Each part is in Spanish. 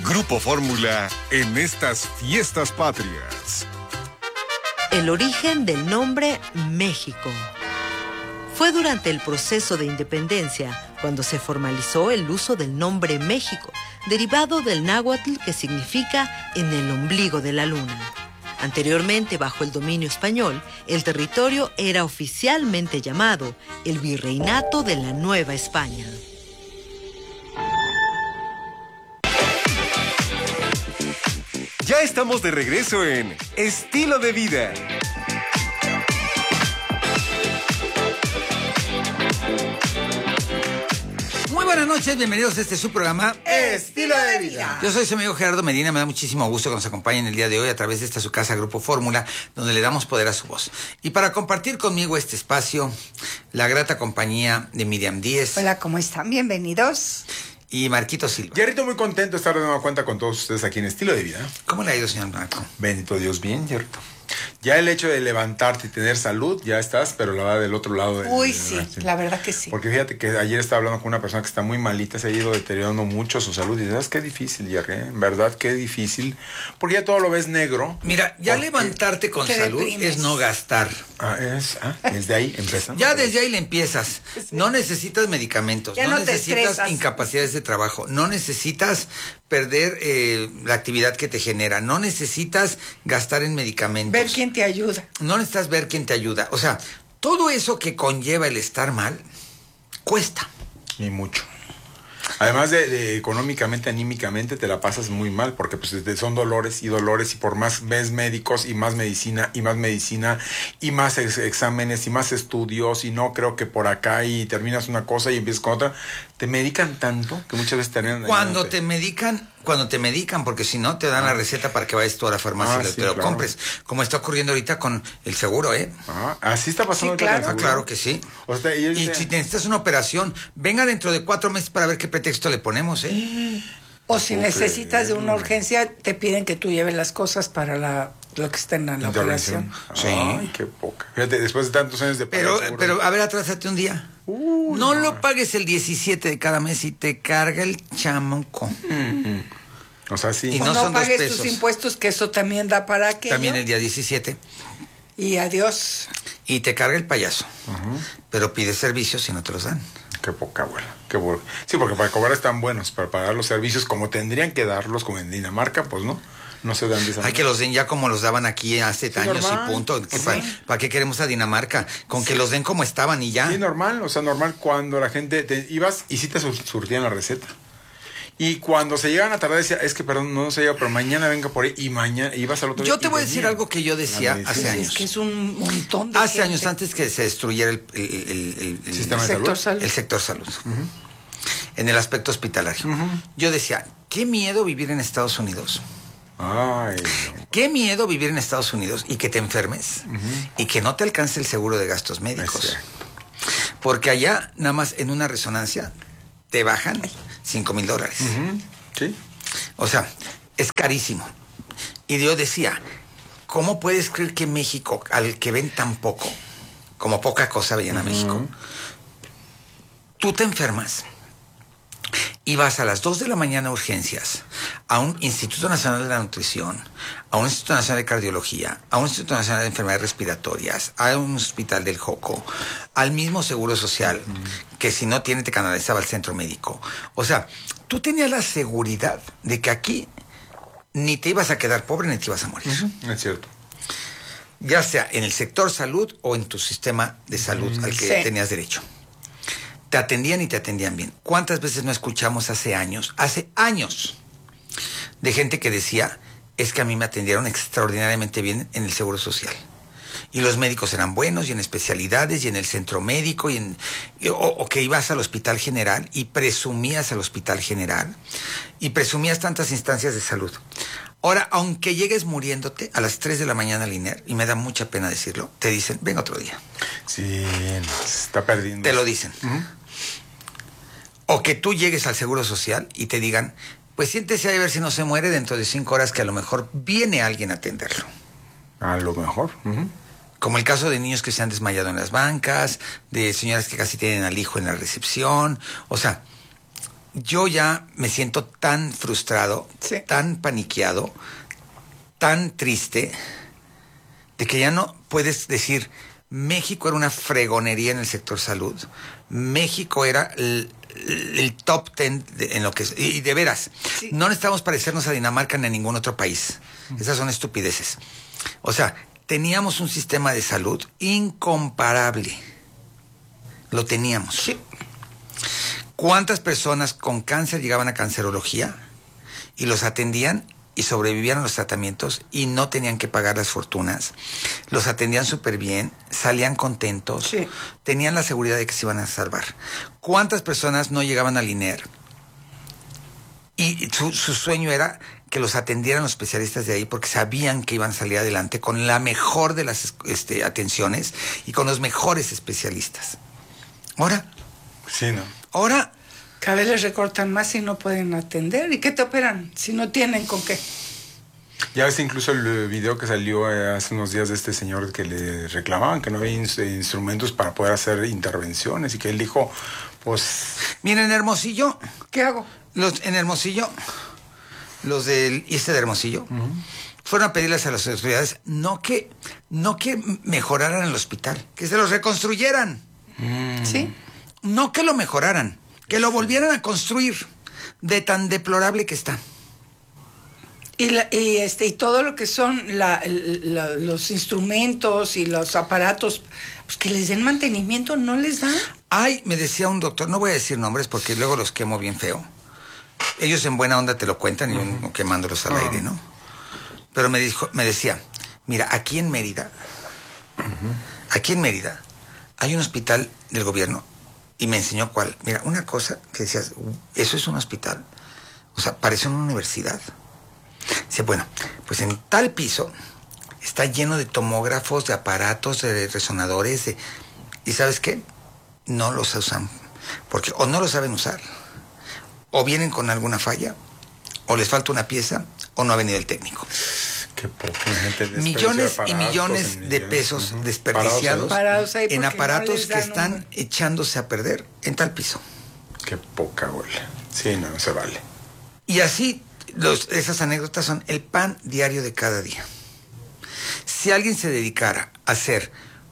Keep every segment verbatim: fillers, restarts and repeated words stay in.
Grupo Fórmula en estas fiestas patrias. El origen del nombre México. Fue durante el proceso de independencia cuando se formalizó el uso del nombre México, derivado del náhuatl que significa en el ombligo de la luna. Anteriormente, bajo el dominio español, el territorio era oficialmente llamado el Virreinato de la Nueva España. Ya estamos de regreso en Estilo de Vida. Muy buenas noches, bienvenidos a este su programa Estilo de Vida. Yo soy su amigo Gerardo Medina, me da muchísimo gusto que nos acompañen el día de hoy a través de esta su casa Grupo Fórmula, donde le damos poder a su voz. Y para compartir conmigo este espacio, la grata compañía de Miriam Díez. Hola, ¿cómo están? Bienvenidos. Y Marquito Silva. Yerrito, muy contento de estar de nueva cuenta con todos ustedes aquí en Estilo de Vida. ¿Cómo le ha ido, señor Marco? Bendito Dios, bien, Yerrito. Ya el hecho de levantarte y tener salud, ya estás, pero la va del otro lado. De, Uy, de, sí, de, la verdad que sí. Porque fíjate que ayer estaba hablando con una persona que está muy malita, se ha ido deteriorando mucho su salud. Y sabes qué difícil, Jerry, ¿eh? En verdad, qué difícil. Porque ya todo lo ves negro. Mira, ya porque... levantarte con salud deprimes. es no gastar. Ah, es, ah, desde ahí empezamos. Ya desde ahí le empiezas. No necesitas medicamentos, Ya no, no te necesitas estresas. incapacidades de trabajo, no necesitas perder eh, la actividad que te genera, no necesitas gastar en medicamentos. Ver quién te ayuda. No necesitas ver quién te ayuda. O sea, todo eso que conlleva el estar mal, cuesta. Y mucho. Además de, de económicamente, anímicamente, te la pasas muy mal, porque pues son dolores y dolores, y por más ves médicos y más medicina, y más medicina, y más ex exámenes, y más estudios, y no creo que por acá, y terminas una cosa y empiezas con otra. Te medican tanto que muchas veces terminan... Cuando te medican, cuando te medican, porque si no, te dan ah. la receta para que vayas tú a la farmacia ah, y sí, te lo claro. compres. Como está ocurriendo ahorita con el seguro, ¿eh? Ah, así está pasando. Sí, claro. Ah, claro que sí. O sea, y, Y te... si necesitas una operación, venga dentro de cuatro meses para ver qué pretexto le ponemos, ¿eh? O si Ok. necesitas de una urgencia, te piden que tú lleves las cosas para la, lo que está en la operación. Sí. Ay, qué poca. Fíjate, después de tantos años de pagar Pero, seguro. pero, a ver, atrásate un día. Uh, no, no lo pagues el diecisiete de cada mes y te carga el chamuco. Mm-hmm. O sea, sí. Y O no no, son dos pagues pesos. tus impuestos, que eso también da para aquello. También el día diecisiete. Y adiós. Y te carga el payaso. Uh-huh. Pero pides servicios y no te los dan. Qué poca, abuela. Qué bueno. Sí, porque para cobrar están buenos, para pagar los servicios como tendrían que darlos, como en Dinamarca, pues no. No se dan de esa Hay que los den ya como los daban aquí hace Sí, años normal. y punto. ¿Para Sí. pa qué queremos a Dinamarca? Con sí. que los den como estaban y ya. Sí, normal. O sea, normal cuando la gente te ibas y sí te sur surtían la receta. Y cuando se llegan a tardar, decía, es que perdón, no se llega, pero mañana venga por ahí y mañana ibas al otro día. Yo te voy a decir algo que yo decía hace años. Es que es un montón de Hace gente. años antes que se destruyera el, el, el, el, el sistema el de sector salud. salud. El sector salud. Uh-huh. En el aspecto hospitalario. Uh-huh. Yo decía, qué miedo vivir en Estados Unidos. Ay, no. Qué miedo vivir en Estados Unidos y que te enfermes uh-huh. y que no te alcance el seguro de gastos médicos. Porque allá, nada más en una resonancia, te bajan cinco mil dólares. Uh-huh. Sí. O sea, es carísimo. Y yo decía, ¿cómo puedes creer que México, al que ven tan poco, como poca cosa veían a uh-huh. México, tú te enfermas y vas a las dos de la mañana a urgencias, a un Instituto Nacional de la Nutrición, a un Instituto Nacional de Cardiología, a un Instituto Nacional de Enfermedades Respiratorias, a un hospital del Joco, al mismo Seguro Social, uh-huh. que si no tiene te canalizaba al centro médico? O sea, tú tenías la seguridad de que aquí ni te ibas a quedar pobre ni te ibas a morir. Uh-huh. Es cierto. Ya sea en el sector salud o en tu sistema de salud uh-huh. al que sí. tenías derecho. Te atendían y te atendían bien. ¿Cuántas veces no escuchamos hace años, hace años, de gente que decía, es que a mí me atendieron extraordinariamente bien en el Seguro Social? Y los médicos eran buenos, y en especialidades, y en el centro médico, y en, y, o, o que ibas al Hospital General y presumías al Hospital General, y presumías tantas instancias de salud. Ahora, aunque llegues muriéndote a las tres de la mañana al I N E R, y me da mucha pena decirlo, te dicen, ven otro día. Sí, se está perdiendo. Te lo dicen. Uh-huh. O que tú llegues al Seguro Social y te digan, pues siéntese ahí a ver si no se muere dentro de cinco horas, que a lo mejor viene alguien a atenderlo. A lo mejor. Uh-huh. Como el caso de niños que se han desmayado en las bancas, de señoras que casi tienen al hijo en la recepción. O sea, yo ya me siento tan frustrado, sí. tan paniqueado, tan triste, de que ya no puedes decir, México era una fregonería en el sector salud. México era el, el top ten de, en lo que es. Y de veras, sí. no necesitamos parecernos a Dinamarca ni a ningún otro país. Esas son estupideces. O sea, teníamos un sistema de salud incomparable. Lo teníamos. Sí. ¿Cuántas personas con cáncer llegaban a cancerología y los atendían y sobrevivían a los tratamientos y no tenían que pagar las fortunas? Los atendían súper bien, salían contentos, sí. tenían la seguridad de que se iban a salvar. ¿Cuántas personas no llegaban al I N E R? Y su, su sueño era que los atendieran los especialistas de ahí porque sabían que iban a salir adelante con la mejor de las este, atenciones y con los mejores especialistas. Ahora, sí, ¿no? Ahora, cada vez les recortan más y no pueden atender. ¿Y qué te operan si no tienen con qué? Ya ves incluso el video que salió eh, hace unos días de este señor que le reclamaban que no había in- instrumentos para poder hacer intervenciones y que él dijo, pues... Miren, en Hermosillo, ¿qué hago? Los, en Hermosillo, los del I S S S de Hermosillo, uh-huh. fueron a pedirles a las autoridades no que, no que mejoraran el hospital, que se los reconstruyeran. Mm. ¿Sí? No que lo mejoraran, que lo volvieran a construir de tan deplorable que está. Y, la, y, este, y todo lo que son la, la, los instrumentos y los aparatos, pues que les den mantenimiento, ¿no les dan? Ay, me decía un doctor, no voy a decir nombres porque luego los quemo bien feo. Ellos en buena onda te lo cuentan y uh-huh. yo quemándolos al uh-huh. aire, ¿no? Pero me dijo, me decía, mira, aquí en Mérida, uh-huh. aquí en Mérida, hay un hospital del gobierno. Y me enseñó cuál. Mira, una cosa que decías, eso es un hospital. O sea, parece una universidad. Dice, bueno, pues en tal piso está lleno de tomógrafos, de aparatos, de resonadores. De... ¿Y sabes qué? No los usan. Porque o no lo saben usar, o vienen con alguna falla, o les falta una pieza, o no ha venido el técnico. Qué poca gente millones y millones de pesos uh-huh. desperdiciados parados en aparatos no que están un... echándose a perder en tal piso. Qué poca huele. Sí, no, no se vale. Y así, los, esas anécdotas son el pan diario de cada día. Si alguien se dedicara a hacer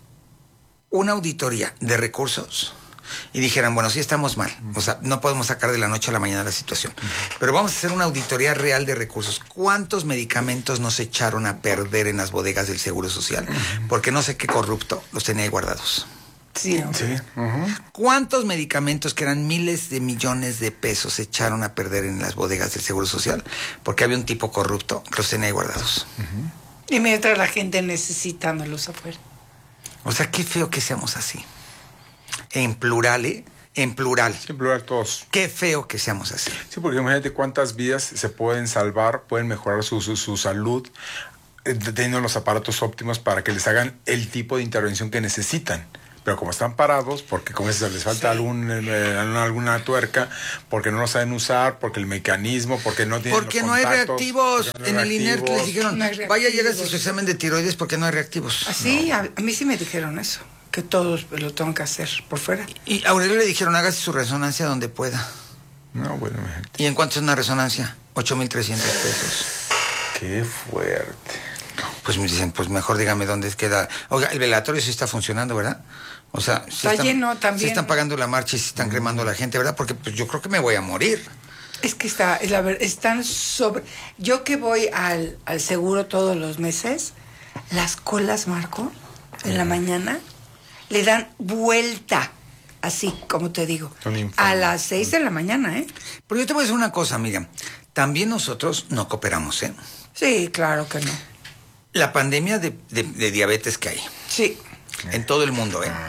una auditoría de recursos y dijeran, bueno, sí estamos mal, o sea, no podemos sacar de la noche a la mañana la situación, pero vamos a hacer una auditoría real de recursos. ¿Cuántos medicamentos nos echaron a perder en las bodegas del Seguro Social? Porque no sé qué corrupto los tenía ahí guardados. Sí, sí. Uh-huh. ¿Cuántos medicamentos que eran miles de millones de pesos se echaron a perder en las bodegas del Seguro Social? Porque había un tipo corrupto que los tenía ahí guardados. Uh-huh. Y mientras la gente necesitándolos afuera. O sea, qué feo que seamos así. En plural, ¿eh? En plural. Sí, en plural todos. Qué feo que seamos así. Sí, porque imagínate cuántas vidas se pueden salvar, pueden mejorar su, su, su salud, eh, teniendo los aparatos óptimos para que les hagan el tipo de intervención que necesitan. Pero como están parados, porque como eso les falta sí. algún, eh, alguna tuerca, porque no lo saben usar, porque el mecanismo, porque no tienen porque los no hay reactivos. No hay en reactivos. El I N E R les dijeron, no vaya, llegas a su examen de tiroides porque no hay reactivos. Así, no. a, a mí sí me dijeron eso, que todos lo tengo que hacer por fuera. Y a Aurelio le dijeron, hágase su resonancia donde pueda. No, bueno. ¿Y en cuánto es una resonancia? ocho mil trescientos pesos. Qué fuerte. Pues me dicen, pues mejor dígame dónde queda. Oiga, el velatorio sí está funcionando, ¿verdad? O sea, sí está están, lleno también. Sí están pagando la marcha y sí están cremando a la gente, ¿verdad? Porque pues yo creo que me voy a morir. Es que está, es la verdad, están sobre... Yo que voy al, al seguro todos los meses, las colas, Marco, en la mañana, le dan vuelta, así como te digo, a las seis de la mañana, ¿eh? Pero yo te voy a decir una cosa, Miriam. También nosotros no cooperamos, ¿eh? Sí, claro que no. La pandemia de, de, de diabetes que hay. Sí. En todo el mundo, ¿eh?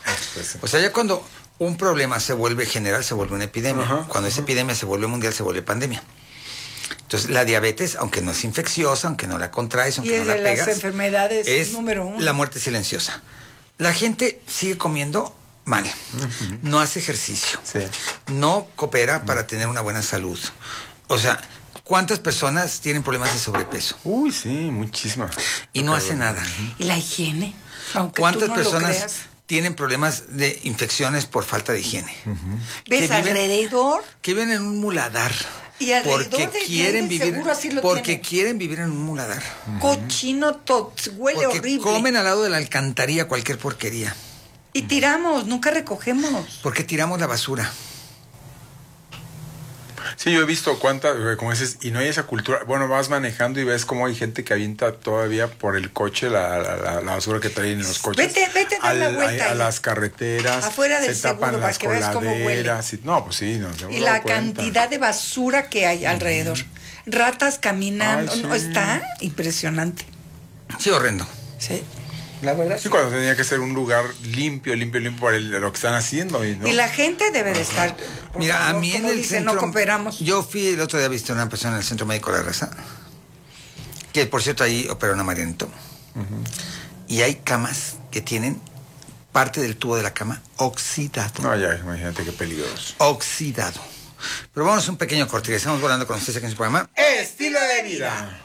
O sea, ya cuando un problema se vuelve general, se vuelve una epidemia. Uh-huh, cuando uh-huh. esa epidemia se vuelve mundial, se vuelve pandemia. Entonces, la diabetes, aunque no es infecciosa, aunque no la contraes, aunque y no la de pegas, las enfermedades es número uno. La muerte silenciosa. La gente sigue comiendo mal, uh-huh. no hace ejercicio, sí. no coopera uh-huh. para tener una buena salud. O sea, ¿cuántas personas tienen problemas de sobrepeso? Uy, sí, muchísimas. Y no hace nada. ¿Y la higiene? Aunque ¿Cuántas tú no personas lo creas. tienen problemas de infecciones por falta de higiene. Uh-huh. ¿Ves que viven, alrededor? Que viven en un muladar. Y alrededor porque de quieren Yeye, vivir seguro así lo porque tienen. quieren vivir en un muladar. Uh-huh. Cochino tot, huele porque horrible. Comen al lado de la alcantarilla cualquier porquería. Y tiramos, nunca recogemos. Porque tiramos la basura. Sí, yo he visto cuántas, como dices, y no hay esa cultura. Bueno, vas manejando y ves cómo hay gente que avienta todavía por el coche la, la, la basura que traen en los coches. Vete, vete a dar la vuelta. A, a las carreteras. Afuera del se tapan seguro, las para que veas cómo huele. Y, no, pues sí. No, y la cantidad de basura que hay alrededor. Uh-huh. Ratas caminando. Ay, sí. No, está impresionante. Sí, horrendo. Sí. La verdad. Sí, cuando tenía que ser un lugar limpio, limpio, limpio por el, lo que están haciendo. Y, ¿no? y la gente debe de estar. Mira, favor, a mí en el dice, centro. No cooperamos. Yo fui el otro día, viste una persona en el Centro Médico de la Raza, que por cierto ahí opera una Marianito. Uh-huh. Y hay camas que tienen parte del tubo de la cama oxidado. No, ya, imagínate qué peligroso. Oxidado. Pero vamos a un pequeño corte. Estamos volando con ustedes aquí en su programa Estilo de Vida.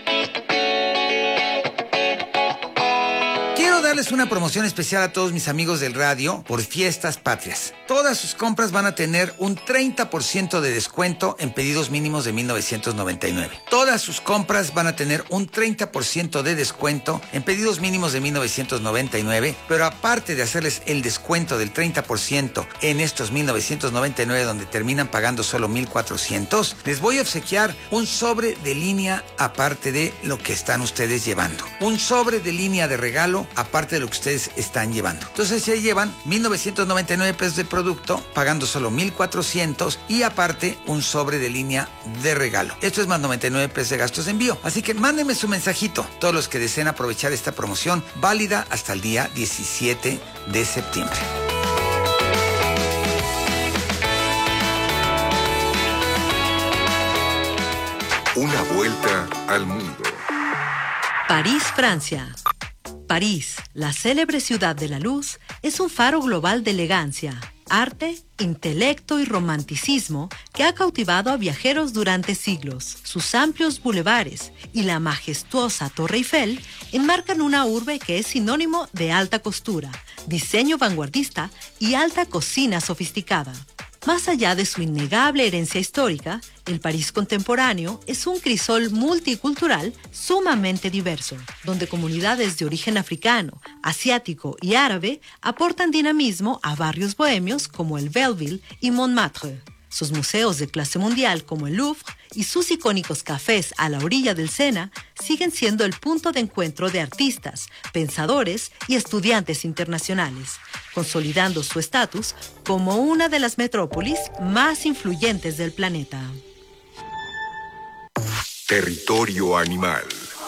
Quiero darles una promoción especial a todos mis amigos del radio por Fiestas Patrias. Todas sus compras van a tener un treinta por ciento de descuento en pedidos mínimos de mil novecientos noventa y nueve. Todas sus compras van a tener un treinta por ciento de descuento en pedidos mínimos de mil novecientos noventa y nueve, pero aparte de hacerles el descuento del treinta por ciento en estos mil novecientos noventa y nueve donde terminan pagando solo mil cuatrocientos, les voy a obsequiar un sobre de línea aparte de lo que están ustedes llevando. Un sobre de línea de regalo aparte de lo que ustedes están llevando. Entonces se llevan mil novecientos noventa y nueve pesos de producto, pagando solo mil cuatrocientos y aparte un sobre de línea de regalo. Esto es más noventa y nueve pesos de gastos de envío. Así que mándenme su mensajito, todos los que deseen aprovechar esta promoción, válida hasta el día diecisiete de septiembre. Una vuelta al mundo. París, Francia. París, la célebre ciudad de la luz, es un faro global de elegancia, arte, intelecto y romanticismo que ha cautivado a viajeros durante siglos. Sus amplios bulevares y la majestuosa Torre Eiffel enmarcan una urbe que es sinónimo de alta costura, diseño vanguardista y alta cocina sofisticada. Más allá de su innegable herencia histórica, el París contemporáneo es un crisol multicultural sumamente diverso, donde comunidades de origen africano, asiático y árabe aportan dinamismo a barrios bohemios como el Belleville y Montmartre. Sus museos de clase mundial como el Louvre y sus icónicos cafés a la orilla del Sena siguen siendo el punto de encuentro de artistas, pensadores y estudiantes internacionales, consolidando su estatus como una de las metrópolis más influyentes del planeta. Territorio animal.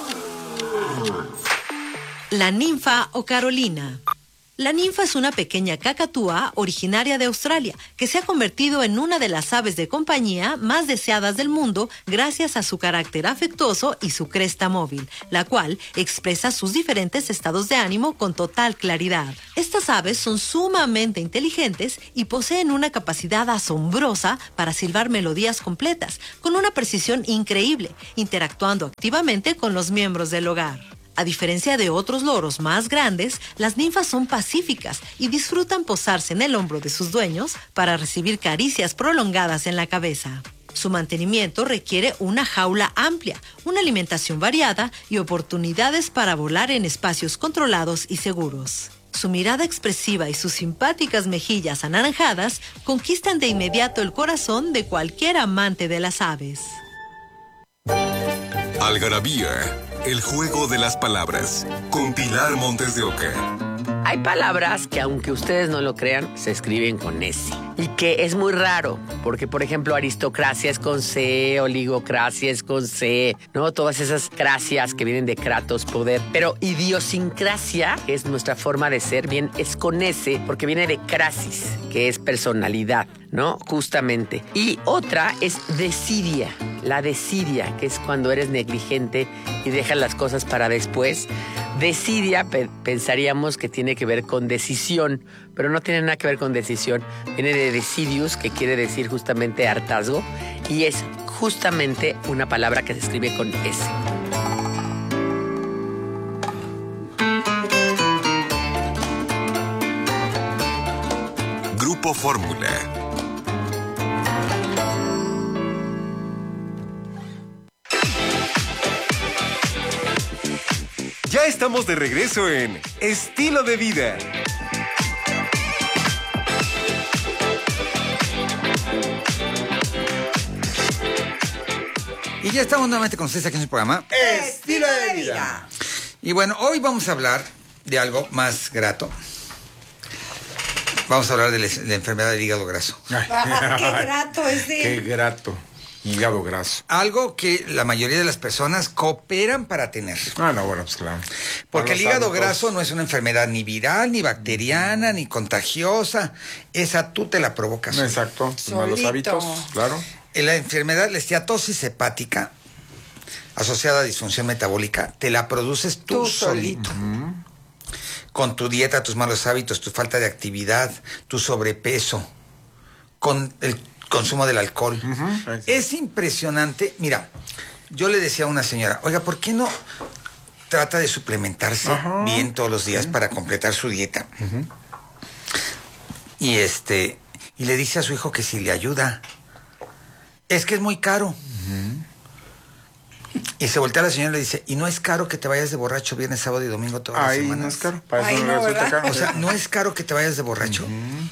La ninfa o Carolina. La ninfa es una pequeña cacatúa originaria de Australia que se ha convertido en una de las aves de compañía más deseadas del mundo gracias a su carácter afectuoso y su cresta móvil, la cual expresa sus diferentes estados de ánimo con total claridad. Estas aves son sumamente inteligentes y poseen una capacidad asombrosa para silbar melodías completas, con una precisión increíble, interactuando activamente con los miembros del hogar. A diferencia de otros loros más grandes, las ninfas son pacíficas y disfrutan posarse en el hombro de sus dueños para recibir caricias prolongadas en la cabeza. Su mantenimiento requiere una jaula amplia, una alimentación variada y oportunidades para volar en espacios controlados y seguros. Su mirada expresiva y sus simpáticas mejillas anaranjadas conquistan de inmediato el corazón de cualquier amante de las aves. Algarabía, el juego de las palabras, con Pilar Montes de Oca. Hay palabras que, aunque ustedes no lo crean, se escriben con S. Y que es muy raro, porque, por ejemplo, aristocracia es con C, oligocracia es con C, ¿no? Todas esas cracias que vienen de kratos, poder. Pero idiosincrasia, que es nuestra forma de ser, bien, es con S, porque viene de crasis, que es personalidad, ¿no? Justamente. Y otra es desidia, la desidia, que es cuando eres negligente y dejas las cosas para después. Desidia, pe- pensaríamos que tiene que ver con decisión, pero no tiene nada que ver con decisión. Viene de decidius, que quiere decir justamente hartazgo, y es justamente una palabra que se escribe con S. Grupo Fórmula. Ya estamos de regreso en Estilo de Vida. Y ya estamos nuevamente con ustedes aquí en el programa Estilo de Vida. Y bueno, hoy vamos a hablar de algo más grato. Vamos a hablar de la, de la enfermedad del hígado graso. Ah, qué grato es de... Qué grato. Hígado graso. Algo que la mayoría de las personas cooperan para tener. Ah, no, bueno, pues claro. Porque Para el los hígado adultos. graso no es una enfermedad ni viral, ni bacteriana, ni contagiosa. Esa tú te la provocas. Exacto. Los malos Solito. hábitos, claro. En la enfermedad, la esteatosis hepática, asociada a disfunción metabólica, te la produces tú, Tú solito. solito. Con tu dieta, tus malos hábitos, tu falta de actividad, tu sobrepeso, con el consumo del alcohol. Ujú. Es impresionante. Mira, yo le decía a una señora, oiga, ¿por qué no trata de suplementarse Ajá. bien todos los días para completar su dieta? Y este, y le dice a su hijo que si le ayuda. Es que es muy caro. Y se voltea a la señora y le dice, ¿y no es caro que te vayas de borracho viernes, sábado y domingo todas las Ahí semanas? no es caro. Para Ay, eso no, no resulta ¿verdad? caro. O sea, ¿no es caro que te vayas de borracho?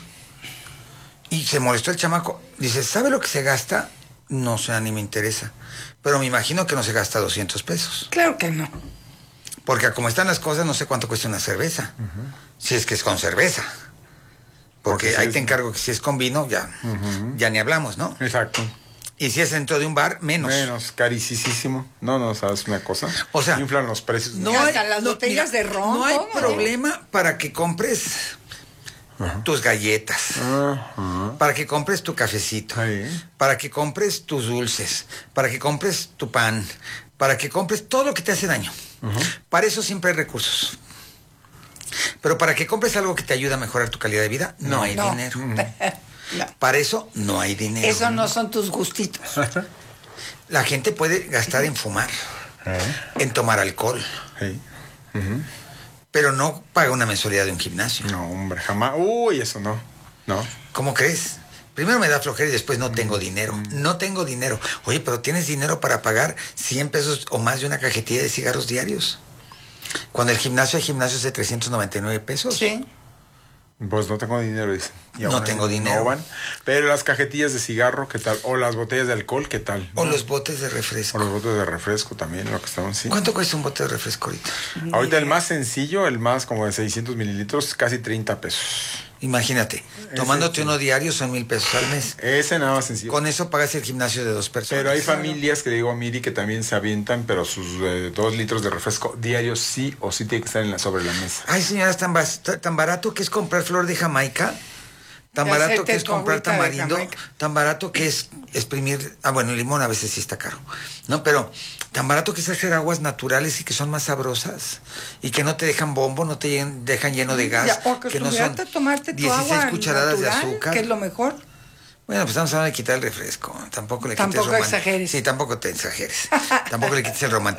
Y se molestó el chamaco. Dice, ¿sabe lo que se gasta? No sé, ni me interesa. Pero me imagino que no se gasta doscientos pesos. Claro que no. Porque como están las cosas, no sé cuánto cuesta una cerveza. Si es que es con cerveza. Porque, Porque si ahí es- te encargo que si es con vino, ya, ya ni hablamos, ¿no? Exacto. Y si es dentro de un bar, menos. Menos, carísimo. No, no, ¿sabes una cosa? O sea, inflan los precios. No Hasta hay, las no, botellas de ron, No hay todo. problema para que compres tus galletas, Ajá. para que compres tu cafecito, Ahí. para que compres tus dulces, para que compres tu pan, para que compres todo lo que te hace daño. Para eso siempre hay recursos. Pero para que compres algo que te ayude a mejorar tu calidad de vida, no, No. hay No. dinero. No. Para eso no hay dinero. Eso no son tus gustitos. La gente puede gastar en fumar, en tomar alcohol, Sí. pero no paga una mensualidad de un gimnasio. No, hombre, jamás. Uy, eso no. No. ¿Cómo crees? Primero me da flojera y después no tengo dinero. No tengo dinero. Oye, pero tienes dinero para pagar cien pesos o más de una cajetilla de cigarros diarios. Cuando el gimnasio hay gimnasios de trescientos noventa y nueve pesos. Sí. Pues no tengo dinero, dice. Y No aún tengo así dinero. no van. Pero las cajetillas de cigarro, ¿qué tal? O las botellas de alcohol, ¿qué tal? O ¿No? los botes de O refresco. los botes de refresco también, lo que estaban, sí. ¿Cuánto cuesta un bote de refresco ahorita? Ahorita el más sencillo, el más como de seiscientos mililitros, casi treinta pesos. Imagínate, tomándote uno diario son mil pesos al mes. Ese nada más sencillo. Con eso pagas el gimnasio de dos personas. Pero hay familias que le digo a Miri que también se avientan, pero sus eh, dos litros de refresco diarios sí o sí tiene que estar en la, sobre la mesa. Ay, señora, es tan, bas- tan barato que es comprar flor de Jamaica. Tan Y barato hacerte que es tu comprar agüita de tamarindo, Jamaica. tan barato que es exprimir, ah bueno, el limón a veces sí está caro, ¿no? Pero tan barato que es hacer aguas naturales y que son más sabrosas y que no te dejan bombo, no te llen- dejan lleno de gas, Ya, o que que no son a tomarte tu dieciséis agua cucharadas natural, de azúcar. que es lo mejor. Bueno, pues estamos hablando de quitar el refresco, tampoco le quites Tampoco roman- exageres. Sí, tampoco te exageres, tampoco le quites el romanticismo